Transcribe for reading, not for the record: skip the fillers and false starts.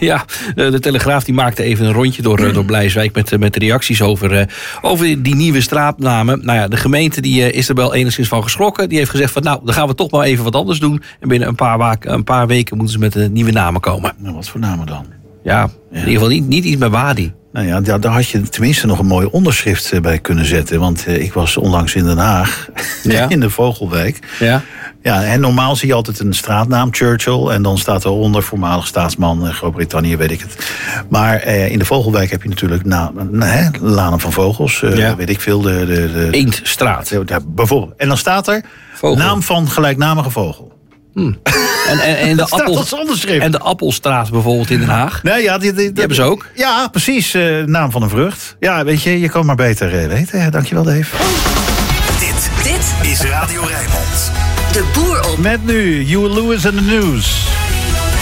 Ja, de Telegraaf die maakte even een rondje door Blijswijk met de reacties over die nieuwe straatnamen. Nou ja, de gemeente die is er wel enigszins van geschrokken. Die heeft gezegd van dan gaan we toch maar even wat anders doen. En binnen een paar weken moeten ze met de nieuwe namen komen. Nou, wat voor namen dan? Ja, in ieder geval niet iets met Wadi. Nou ja, daar had je tenminste nog een mooi onderschrift bij kunnen zetten. Want ik was onlangs in Den Haag, in de Vogelwijk. Ja. Ja, en normaal zie je altijd een straatnaam, Churchill. En dan staat eronder voormalig staatsman, Groot-Brittannië, weet ik het. Maar in de Vogelwijk heb je natuurlijk Lanen van Vogels. Weet ik veel. De Eendstraat. Bijvoorbeeld. En dan staat er naam van gelijknamige vogel. En de Appelstraat bijvoorbeeld in Den Haag. Nee, ja, die hebben ze ook. Ja, precies. Naam van een vrucht. Ja, weet je kan maar beter weten. Dankjewel, Dave. Dit is Radio Rijnmond. De Boer op. Met nu, Huey Lewis and the News.